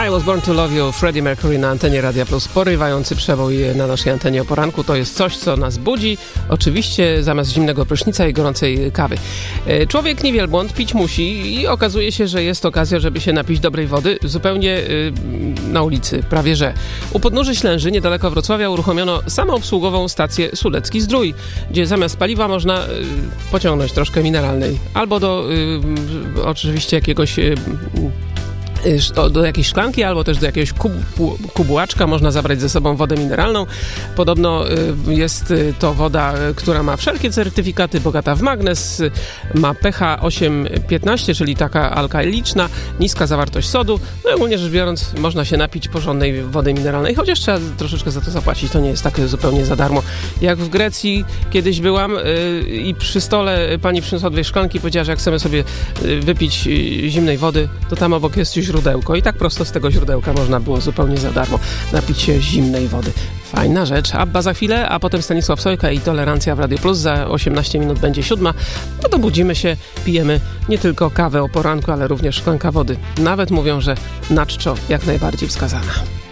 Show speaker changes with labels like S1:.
S1: I Was Born to Love You, Freddie Mercury na antenie Radia Plus. Porywający przebój na naszej antenie o poranku. To jest coś, co nas budzi. Oczywiście zamiast zimnego prysznica i gorącej kawy. Człowiek nie wielbłąd, pić musi i okazuje się, że jest okazja, żeby się napić dobrej wody zupełnie na ulicy, prawie że. U podnóży Ślęży, niedaleko Wrocławia, uruchomiono samoobsługową stację Sulecki Zdrój, gdzie zamiast paliwa można pociągnąć troszkę mineralnej. Albo do oczywiście jakiegoś do jakiejś szklanki, albo też do jakiegoś kubułaczka można zabrać ze sobą wodę mineralną. Podobno jest to woda, która ma wszelkie certyfikaty, bogata w magnez, ma pH 8,15, czyli taka alkaliczna, niska zawartość sodu. No i ogólnie rzecz biorąc, można się napić porządnej wody mineralnej, chociaż trzeba troszeczkę za to zapłacić, to nie jest tak zupełnie za darmo. Jak w Grecji kiedyś byłam i przy stole pani przyniosła 2 szklanki, powiedziała, że jak chcemy sobie wypić zimnej wody, to tam obok jest źródełko i tak prosto z tego źródełka można było zupełnie za darmo napić się zimnej wody. Fajna rzecz. Abba za chwilę, a potem Stanisław Sojka i Tolerancja w Radio Plus. Za 18 minut będzie 7. No to budzimy się, pijemy nie tylko kawę o poranku, ale również szklanka wody. Nawet mówią, że na czczo jak najbardziej wskazana.